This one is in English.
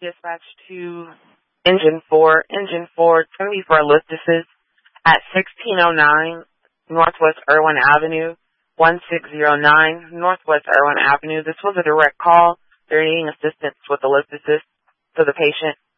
dispatch to Engine 4. Engine 4, it's going to be for a lift assist at 1609 Northwest Irwin Avenue, 1609 Northwest Irwin Avenue. This was a direct call. They're needing assistance with the lift assist to the patient.